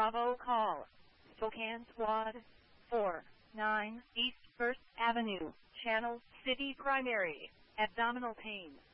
Bravo call. Spokane Squad 4-9 East 1st Avenue, Channel City Primary, abdominal pain.